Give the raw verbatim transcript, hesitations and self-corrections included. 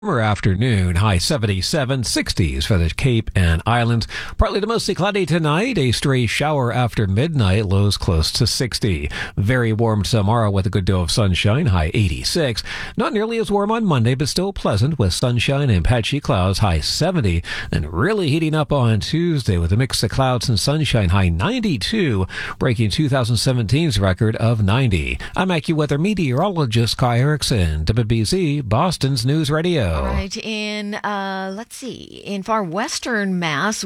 Summer afternoon, high seventy-seven, sixties for the Cape and Islands. Partly to mostly cloudy tonight, a stray shower after midnight, lows close to sixty. Very warm tomorrow with a good deal of sunshine, high eighty-six. Not nearly as warm on Monday, but still pleasant with sunshine and patchy clouds, high seventy. And really heating up on Tuesday with a mix of clouds and sunshine, high ninety-two, breaking twenty seventeen's record of ninety. I'm AccuWeather meteorologist Kai Erickson, W B Z, Boston's News Radio. All right, in, uh, let's see, in far western Mass,